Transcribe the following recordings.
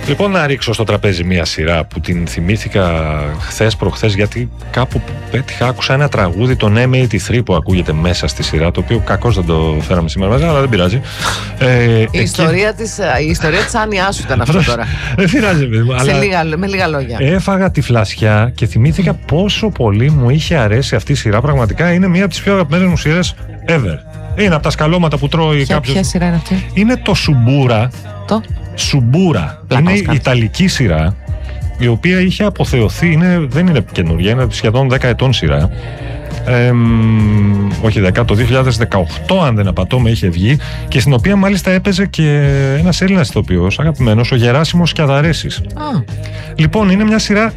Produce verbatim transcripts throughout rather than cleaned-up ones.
Λοιπόν, να ρίξω στο τραπέζι μία σειρά που την θυμήθηκα χθες προχθές, γιατί κάπου πέτυχα, άκουσα ένα τραγούδι, τον εμ ογδόντα τρία, που ακούγεται μέσα στη σειρά, το οποίο κακώς δεν το φέραμε σήμερα μαζί, αλλά δεν πειράζει. Ε, η, εκεί... ιστορία της, η ιστορία της άνοιάς σου ήταν αυτό τώρα. Δεν πειράζει, αλλά λίγα, με λίγα λόγια. Έφαγα τη φλασιά και θυμήθηκα πόσο πολύ μου είχε αρέσει αυτή η σειρά. Πραγματικά είναι μία από τις πιο αγαπημένες μου σειρές ever. Είναι από τα σκαλώματα που τρώει κάποιος. Ποια σειρά είναι αυτή? Είναι το Σουμπούρα. Το Σουμπούρα. Είναι η ιταλική σειρά, η οποία είχε αποθεωθεί, είναι, δεν είναι καινούργια, είναι σχεδόν δέκα ετών σειρά. Ε, όχι δέκα, το δύο χιλιάδες δεκαοκτώ αν δεν απατώμε είχε βγει, και στην οποία μάλιστα έπαιζε και ένας Έλληνας ηθοποιός αγαπημένος, ο Γεράσιμος Σκιαδαρέσης. Ah. Λοιπόν, είναι μια σειρά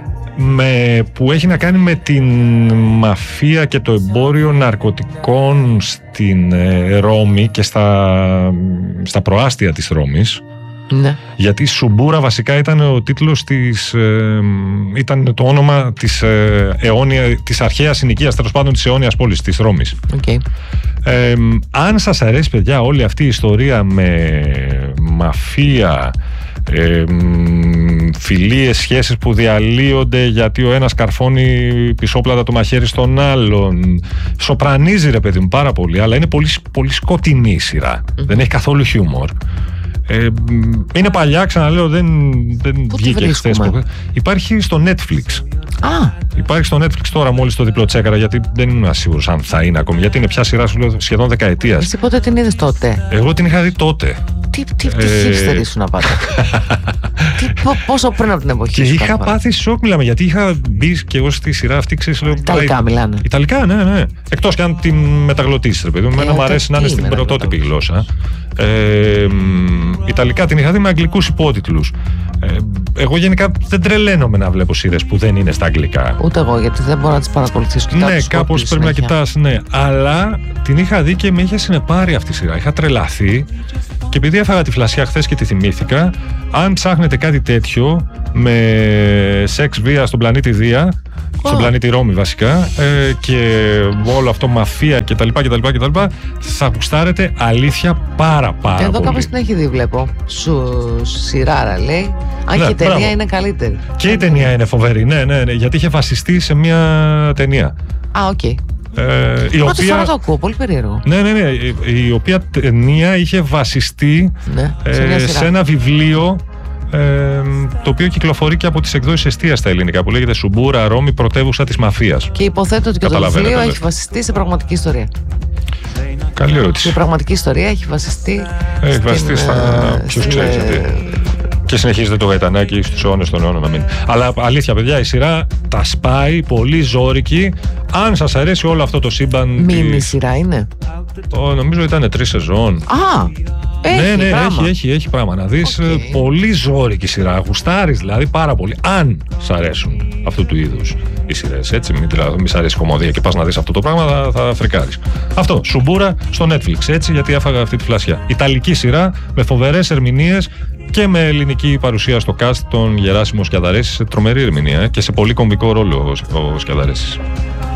με, που έχει να κάνει με την μαφία και το εμπόριο ναρκωτικών στην ε, Ρώμη και στα, στα προάστια της Ρώμης. Ναι. Γιατί Σουμπούρα βασικά ήταν ο τίτλος της, ε, ήταν το όνομα της, ε, αιώνια, της αρχαίας συνοικίας, τέλος πάντων της αιώνιας πόλης της Ρώμης. Okay. Ε, αν σας αρέσει, παιδιά, όλη αυτή η ιστορία με μαφία, ε, φιλίες, σχέσεις που διαλύονται γιατί ο ένας καρφώνει πισόπλατα το μαχαίρι στον άλλον, σοπρανίζει, ρε παιδί μου, πάρα πολύ, αλλά είναι πολύ, πολύ σκοτεινή η σειρά. Mm-hmm. Δεν έχει καθόλου χιούμορ. Ε, είναι παλιά, ξαναλέω, δεν, δεν βγήκε χθες. Υπάρχει στο Netflix. Ah. Υπάρχει στο Netflix τώρα, μόλις το διπλοτσέκαρα, γιατί δεν ήμουν σίγουρος αν θα είναι ακόμη. Γιατί είναι πια σειρά, σου λέω, σχεδόν δεκαετίας. Εσύ πότε την είδες τότε? Εγώ την είχα δει τότε. Τι, τι, τι ε... hipster ήσουν να πάτε. Τι, πόσο πριν από την εποχή και σου? Και είχα πάθει σοκ, μιλάμε, γιατί είχα μπει και εγώ στη σειρά αυτή, ξέρεις, λέω. Ιταλικά μιλάνε. Ιταλικά, ναι, ναι. Εκτός και αν την μεταγλωτήσεις, ρε παιδί μου. Εμένα μου αρέσει να είναι στην πρωτότυπη γλώσσα. Ε, Ιταλικά την είχα δει με αγγλικούς υπότιτλους. Ε, εγώ γενικά δεν τρελαίνομαι να βλέπω σειρές που δεν είναι στα αγγλικά. Ούτε εγώ, γιατί δεν μπορώ να τις παρακολουθήσω. Ναι, κάπως πρέπει να κοιτάς, ναι. Αλλά την είχα δει και με είχε συνεπάρει αυτή η σειρά. Είχα τρελαθεί. Και επειδή έφαγα τη φλασιά χθες και τη θυμήθηκα, αν ψάχνετε κάτι τέτοιο με σεξ, βία στον πλανήτη Δία, oh. στον πλανήτη Ρώμη βασικά, ε, και όλο αυτό μαφία κτλ, κτλ, κτλ, θα γουστάρετε αλήθεια πάρα πάρα Εδώ πολύ. Εδώ κάποιος την έχει δει, βλέπω. Σου σειράρα λέει. Αν ναι, και η ταινία μπράβο. Είναι καλύτερη. Και η ταινία είναι φοβερή, ναι, ναι, ναι, γιατί είχε βασιστεί σε μια ταινία. Α, οκ. Okay. Ε, η Πρώτη οποία... φορά το ακούω, πολύ περίεργο. Ναι, ναι, ναι. Η, η οποία ταινία είχε βασιστεί ναι, ε, σε, σε ένα βιβλίο, ε, το οποίο κυκλοφορεί και από τις εκδόσεις Εστία στα ελληνικά, που λέγεται Σουμπούρα, Ρώμη, πρωτεύουσα της μαφίας. Και υποθέτω ότι και το βιβλίο έχει βασιστεί σε πραγματική ιστορία. Καλή ερώτηση. Η πραγματική ιστορία έχει βασιστεί. Έχει στην, βασιστεί στα. Ποιος ξέρει γιατί. Και συνεχίζεται το γαϊτανάκι στους αιώνες των αιώνων να μείνει. Αλλά αλήθεια, παιδιά, η σειρά τα σπάει, πολύ ζώρικη. Αν σας αρέσει όλο αυτό το σύμπαν. Μίνι τη... σειρά είναι. Το, νομίζω ήταν τρεις σεζόν. Α! Έχει ναι, ναι, πράγμα. έχει, έχει, έχει πράγμα. Να δεις Okay. πολύ ζώρικη σειρά. Γουστάρεις δηλαδή πάρα πολύ. Αν σ' αρέσουν αυτού του είδους οι σειρές. Έτσι, μην, δηλαδή, μη σ' αρέσει η κομμωδία και πας να δεις αυτό το πράγμα, θα, θα φρικάρεις. Αυτό, Σουμπούρα στο Netflix. Έτσι, γιατί έφαγα αυτή τη φλασιά. Ιταλική σειρά με φοβερές ερμηνείες και με ελληνική παρουσία στο cast τον Γεράσιμο Σκιαδαρέση, σε τρομερή ερμηνεία και σε πολύ κομβικό ρόλο ο Σκιαδαρέσης.